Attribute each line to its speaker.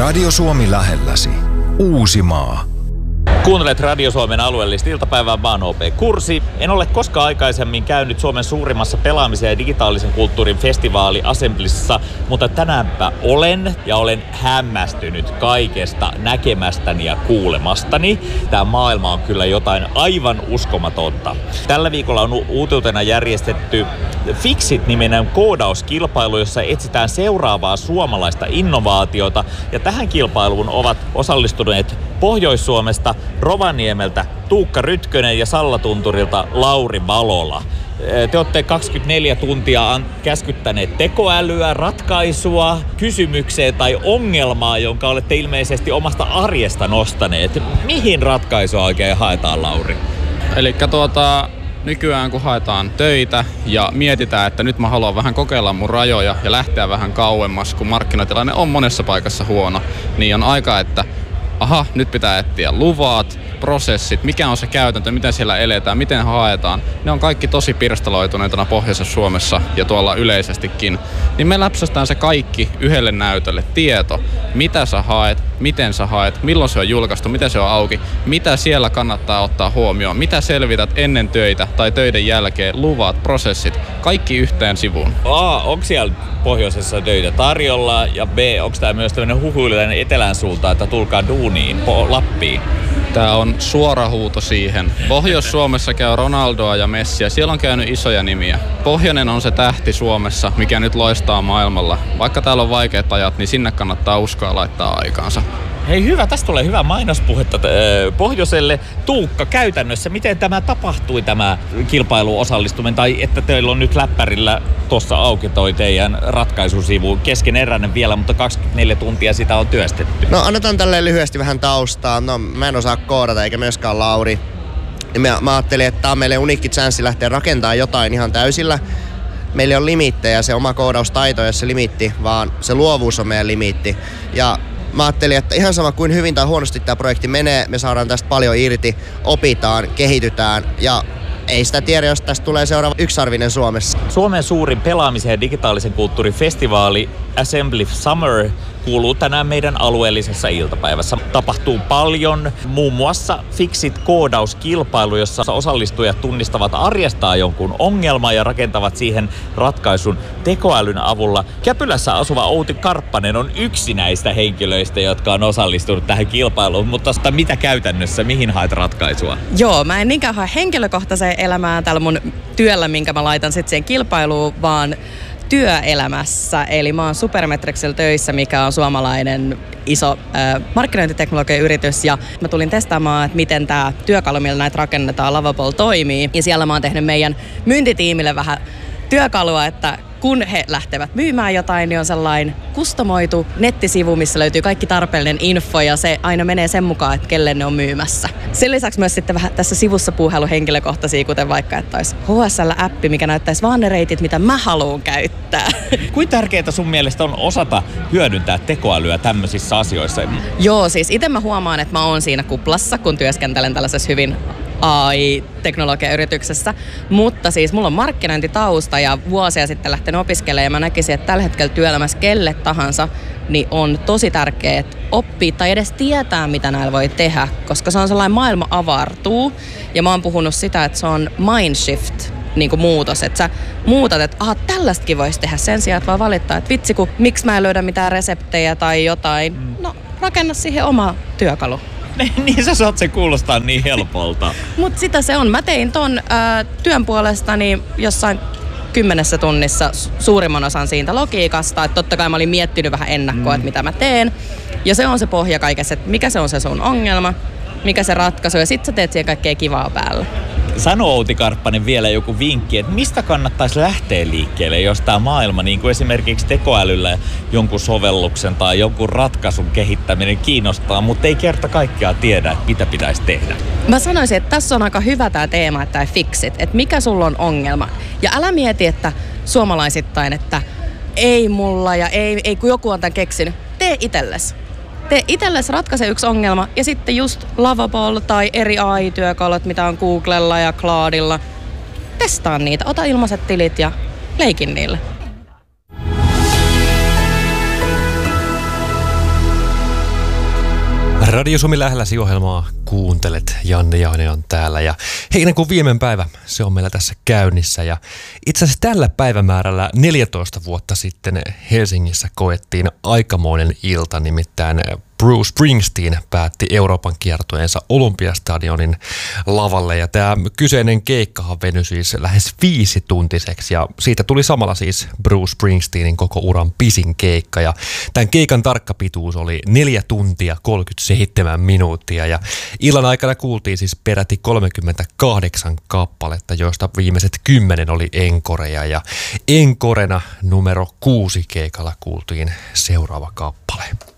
Speaker 1: Radio Suomi lähelläsi. Uusimaa.
Speaker 2: Kuuntelet Radio Suomen alueellista iltapäivää, mä oon OP Kursi. En ole koskaan aikaisemmin käynyt Suomen suurimmassa pelaamisen ja digitaalisen kulttuurin festivaali Assemblissa, mutta tänäänpä olen ja olen hämmästynyt kaikesta näkemästäni ja kuulemastani. Tää maailma on kyllä jotain aivan uskomatonta. Tällä viikolla on uutuutena järjestetty Fixit-niminen koodauskilpailu, jossa etsitään seuraavaa suomalaista innovaatiota. Ja tähän kilpailuun ovat osallistuneet Pohjois-Suomesta, Rovaniemeltä Tuukka Rytkönen ja Sallatunturilta Lauri Valola. Te olette 24 tuntia käskyttäneet tekoälyä, ratkaisua, kysymykseen tai ongelmaa, jonka olette ilmeisesti omasta arjesta nostaneet. Mihin ratkaisua oikein haetaan, Lauri?
Speaker 3: Elikkä nykyään kun haetaan töitä ja mietitään, että nyt mä haluan vähän kokeilla mun rajoja ja lähteä vähän kauemmas, kun markkinatilanne on monessa paikassa huono, niin on aika, että nyt pitää etsiä luvat, prosessit, mikä on se käytäntö, miten siellä eletään, miten haetaan. Ne on kaikki tosi pirstaloituneetana Pohjoisessa Suomessa ja tuolla yleisestikin. Niin me läpsästään se kaikki yhdelle näytölle. Tieto, mitä sä haet, miten sä haet, milloin se on julkaistu, miten se on auki, mitä siellä kannattaa ottaa huomioon, mitä selvität ennen töitä tai töiden jälkeen, luvat, prosessit, kaikki yhteen sivuun.
Speaker 2: Onko siellä Pohjoisessa töitä tarjolla ja B, onko tämä myös tämmöinen huhuiluinen etelän suuntaan, että tulkaa duuniin Lappiin?
Speaker 3: Tää on suora huuto siihen. Pohjois-Suomessa käy Ronaldoa ja Messiä. Siellä on käynyt isoja nimiä. Pohjoinen on se tähti Suomessa, mikä nyt loistaa maailmalla. Vaikka täällä on vaikeat ajat, niin sinne kannattaa uskoa laittaa aikaansa.
Speaker 2: Hei hyvä, tästä tulee hyvä mainospuhetta Pohjoiselle. Tuukka, käytännössä, miten tämä tapahtui tämä kilpailuun osallistuminen, tai että teillä on nyt läppärillä tuossa auki toi teidän ratkaisusivu, keskeneräinen vielä, mutta 24 tuntia sitä on työstetty.
Speaker 4: No annetaan tälleen lyhyesti vähän taustaa. No mä en osaa koodata eikä myöskään Lauri. Mä ajattelin, että tää on meille uniikki chanssi lähteä rakentamaan jotain ihan täysillä. Meillä on limittejä, se oma koodaustaito ei ole se limitti, vaan se luovuus on meidän limitti. Ja mä ajattelin, että ihan sama kuin hyvin tai huonosti tämä projekti menee, me saadaan tästä paljon irti, opitaan, kehitytään ja ei sitä tiedä, jos tästä tulee seuraava yksarvinen Suomessa.
Speaker 2: Suomen suurin pelaamisen ja digitaalisen kulttuurin festivaali Assembly Summer kuuluu tänään meidän alueellisessa iltapäivässä. Tapahtuu paljon, muun muassa Fixit-koodauskilpailu, jossa osallistujat tunnistavat arjestaan jonkun ongelman ja rakentavat siihen ratkaisun tekoälyn avulla. Käpylässä asuva Outi Karppanen on yksi näistä henkilöistä, jotka on osallistunut tähän kilpailuun, mutta mitä käytännössä, mihin haet ratkaisua?
Speaker 5: Joo, mä en niinkään hae henkilökohtaiseen elämään tällä mun työllä, minkä mä laitan sitten siihen kilpailuun, vaan työelämässä. Eli mä oon Supermetricsillä töissä, mikä on suomalainen iso markkinointiteknologiayritys. Ja mä tulin testaamaan, että miten tää työkalu, millä näitä rakennetaan, Lovable, toimii. Ja siellä mä oon tehnyt meidän myyntitiimille vähän työkalua, että kun he lähtevät myymään jotain, niin on sellainen kustomoitu nettisivu, missä löytyy kaikki tarpeellinen info ja se aina menee sen mukaan, että kelle ne on myymässä. Sen lisäksi myös sitten vähän tässä sivussa puuhailu henkilökohtaisia, kuten vaikka, että olisi HSL-appi, mikä näyttäisi vaan ne reitit, mitä mä haluan käyttää.
Speaker 2: Kuinka tärkeää sun mielestä on osata hyödyntää tekoälyä tämmöisissä asioissa?
Speaker 5: Joo, siis itse mä huomaan, että mä oon siinä kuplassa, kun työskentelen tällaisessa hyvin AI-teknologiayrityksessä, mutta siis mulla on markkinointitausta ja vuosia sitten lähtenyt opiskelemaan ja mä näkisin, että tällä hetkellä työelämässä kelle tahansa niin on tosi tärkeää oppia tai edes tietää, mitä näillä voi tehdä, koska se on sellainen maailma avartuu ja mä oon puhunut sitä, että se on mindshift, niin kuin muutos, että sä muutat, että tällaistakin voisi tehdä sen sijaan, että vaan valittaa, että vitsi, kun miksi mä en löydä mitään reseptejä tai jotain, no rakenna siihen oma työkalu.
Speaker 2: Niin sä saat se kuulostaa niin helpolta.
Speaker 5: Mut sitä se on. Mä tein ton työn puolestani jossain 10 tunnissa suurimman osan siitä logiikasta. Että totta kai mä olin miettinyt vähän ennakkoa, että mitä mä teen. Ja se on se pohja kaikessa, että mikä se on se sun ongelma, mikä se ratkaisu ja sit sä teet siihen kaikkea kivaa päälle.
Speaker 2: Sano Outi Karppanen vielä joku vinkki, että mistä kannattaisi lähteä liikkeelle, jos tämä maailma, niin kuin esimerkiksi tekoälyllä jonkun sovelluksen tai jonkun ratkaisun kehittäminen kiinnostaa, mutta ei kerta kaikkiaan tiedä, että mitä pitäisi tehdä.
Speaker 5: Mä sanoisin, että tässä on aika hyvä tämä teema, että Fixit, että mikä sulla on ongelma. Ja älä mieti, että suomalaisittain, että ei mulla ja ei kun joku on tämän keksinyt. Tee itsellesi. Tee itsellesi ratkaise yksi ongelma ja sitten just Lovable tai eri AI-työkalut, mitä on Googlella ja Cloudilla. Testaa niitä, ota ilmaiset tilit ja leikin niille.
Speaker 6: Radio Suomi lähelläsi -ohjelmaa kuuntelet. Janne Jahne on täällä ja heinäkuun viimeinen päivä, se on meillä tässä käynnissä. Ja itse asiassa tällä päivämäärällä 14 vuotta sitten Helsingissä koettiin aikamoinen ilta, nimittäin Bruce Springsteen päätti Euroopan kiertueensa Olympiastadionin lavalle ja tämä kyseinen keikkahan venyi siis lähes 5-tuntiseksi ja siitä tuli samalla siis Bruce Springsteenin koko uran pisin keikka ja tämän keikan tarkka pituus oli 4 tuntia 37 minuuttia ja illan aikana kuultiin siis peräti 38 kappaletta, joista viimeiset 10 oli enkoreja ja enkorena numero 6 keikalla kuultiin seuraava kappale.